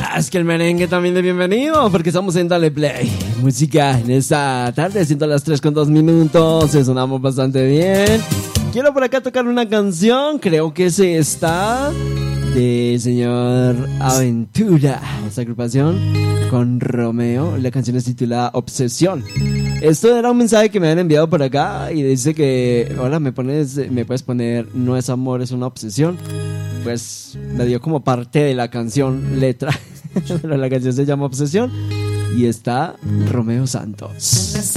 Es que el merengue también es bienvenido, porque estamos en Dale Play Música en esta tarde, siendo las 3:02. Sonamos bastante bien. Quiero por acá tocar una canción, creo que se está de señor Aventura, esta agrupación con Romeo. La canción es titulada Obsesión. Esto era un mensaje que me habían enviado por acá y dice que, hola, me puedes poner no es amor, es una obsesión. Pues me dio como parte de la canción letra, pero la canción se llama Obsesión y está Romeo Santos.